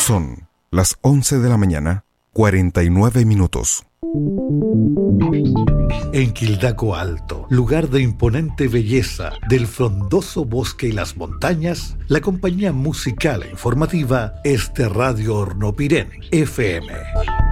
Son las 11 de la mañana, 49 minutos. En Quildaco Alto, lugar de imponente belleza, del frondoso bosque y las montañas, la compañía musical e informativa es de Radio Hornopirén, FM.